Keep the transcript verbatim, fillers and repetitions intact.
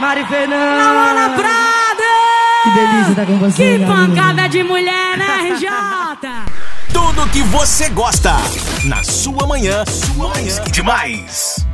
Mari Fernanda. Laona Prada. Que delícia tá com você. Que pancada de mulher, né, R J? Tudo que você gosta na sua manhã, sua manhã demais.